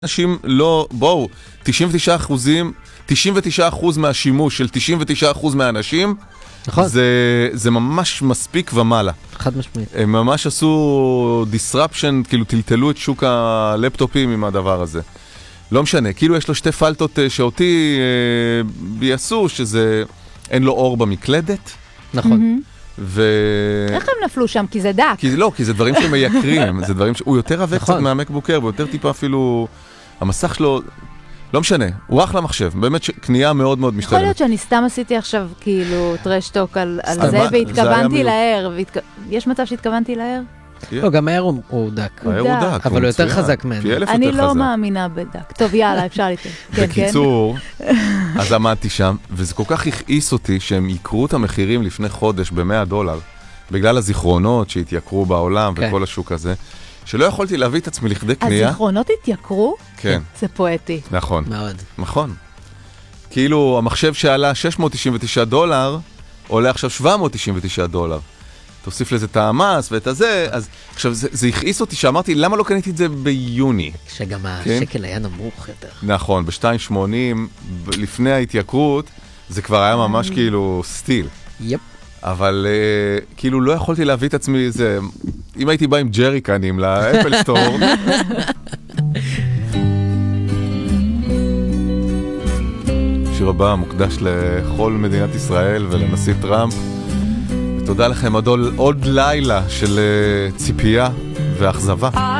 אנשים לא, בואו, 99% מהשימוש של 99% מהאנשים, נכון. זה ממש מספיק ומעלה. חד משמעית. הם ממש עשו disruption, כאילו טלטלו את שוק הלפטופים עם הדבר הזה. לא משנה, כאילו יש לו שתי פלטות שאותי ביעשו, שזה אין לו אור במקלדת. נכון. איך הם נפלו שם? כי זה דק. כי זה דברים שמייקרים, זה דברים הוא יותר עווה קצת מהמקבוקר, ויותר טיפה אפילו, המסך שלו, לא משנה, הוא אחלה מחשב, באמת קנייה מאוד מאוד משתלמת. יכול להיות שאני סתם עשיתי עכשיו כאילו טרשטוק על זה, והתכוונתי להר, יש מצב שהתכוונתי להר? לא, גם ההר הוא דק. ההר הוא דק, אבל הוא יותר חזק ממנו. אני לא מאמינה בדק. טוב, יאללה, אפשר לתת. בקיצור, אז עמדתי שם, וזה כל כך הכעיס אותי שהם יקרו את המחירים לפני חודש ב$100, בגלל הזיכרונות שהתייקרו בעולם וכל השוק הזה, שלא יכולתי להביא את עצמי לכדי קנייה. הזיכרונות התייקרו? כן. זה פואטי. נכון. מאוד. נכון. כאילו, המחשב שעלה $699, עולה עכשיו $799. תוסיף לזה את המס ואת הזה, אז עכשיו זה הכעיס אותי שאמרתי, למה לא קניתי את זה ביוני? שגם השקל היה נמוך יותר. נכון, ב-2.80, לפני ההתייקרות, זה כבר היה ממש כאילו סטיל. יפ. אבל כאילו לא יכולתי להביא את עצמי איזה, אם הייתי בא עם ג'ריקנים לאפל סטור. שיר הבא מוקדש לכל מדינת ישראל ולנשיא טראמפ. תודה לכם עוד לילה של ציפייה ואכזבה.